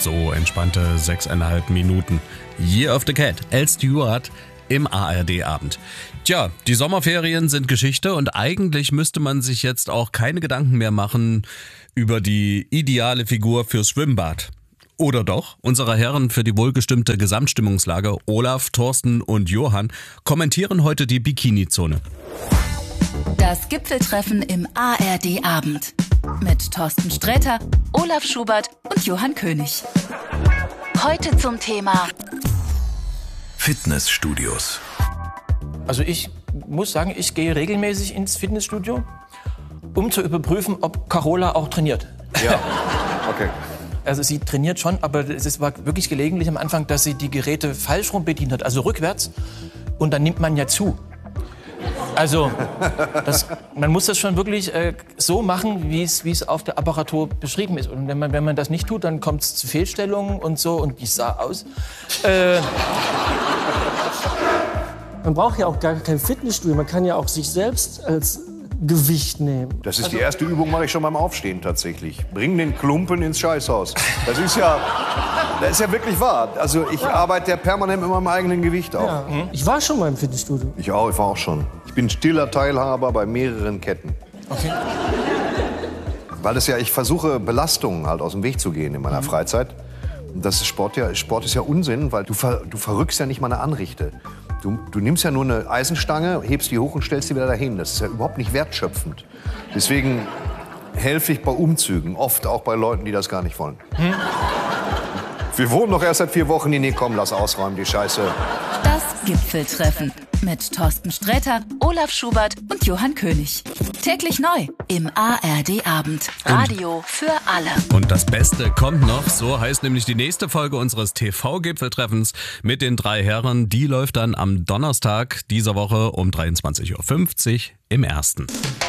So entspannte 6,5 Minuten. Year of the Cat, Al Stewart im ARD-Abend. Tja, die Sommerferien sind Geschichte und eigentlich müsste man sich jetzt auch keine Gedanken mehr machen über die ideale Figur fürs Schwimmbad. Oder doch? Unsere Herren für die wohlgestimmte Gesamtstimmungslage, Olaf, Thorsten und Johann, kommentieren heute die Bikini-Zone. Das Gipfeltreffen im ARD-Abend mit Thorsten Sträter, Olaf Schubert und Johann König. Heute zum Thema Fitnessstudios. Also ich muss sagen, ich gehe regelmäßig ins Fitnessstudio, um zu überprüfen, ob Carola auch trainiert. Ja, okay. Also sie trainiert schon, aber es war wirklich gelegentlich am Anfang, dass sie die Geräte falsch rum bedient hat, also rückwärts. Und dann nimmt man ja zu. Also man muss das schon wirklich so machen, wie es auf der Apparatur beschrieben ist. Und wenn man das nicht tut, dann kommt es zu Fehlstellungen und so. Und die sah aus. Man braucht ja auch gar kein Fitnessstudio. Man kann ja auch sich selbst als Gewicht nehmen. Das ist die erste Übung, mache ich schon beim Aufstehen tatsächlich. Bring den Klumpen ins Scheißhaus. Das ist ja wirklich wahr. Also ich arbeite ja permanent mit meinem eigenen Gewicht auch. Ja. Ich war schon mal im Fitnessstudio. Ich war auch schon. Ich bin stiller Teilhaber bei mehreren Ketten. Okay. Weil ich versuche, Belastungen halt aus dem Weg zu gehen in meiner Freizeit. Und das ist Sport ist ja Unsinn, weil du verrückst ja nicht mal eine Anrichte. Du nimmst ja nur eine Eisenstange, hebst die hoch und stellst sie wieder dahin. Das ist ja überhaupt nicht wertschöpfend. Deswegen helfe ich bei Umzügen, oft auch bei Leuten, die das gar nicht wollen. Wir wohnen doch erst seit 4 Wochen hier. Nee, komm, lass ausräumen, die Scheiße. das Gipfeltreffen mit Thorsten Sträter, Olaf Schubert und Johann König. Täglich neu im ARD-Abend. Radio für alle. Und das Beste kommt noch, so heißt nämlich die nächste Folge unseres TV-Gipfeltreffens mit den 3 Herren. Die läuft dann am Donnerstag dieser Woche um 23:50 Uhr im Ersten.